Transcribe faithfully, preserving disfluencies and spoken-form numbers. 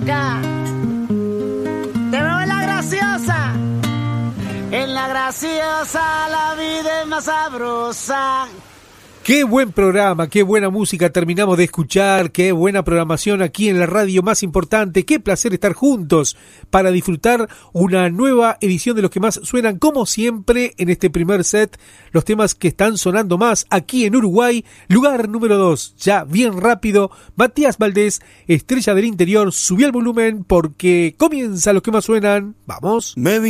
acá. Te veo en la graciosa. En la graciosa la vida es más sabrosa. Qué buen programa, qué buena música terminamos de escuchar, qué buena programación aquí en la radio más importante, qué placer estar juntos para disfrutar una nueva edición de los que más suenan, como siempre en este primer set, los temas que están sonando más aquí en Uruguay. Lugar número dos, ya bien rápido, Matías Valdés, Estrella del Interior, subí el volumen porque comienza los que más suenan, vamos. Me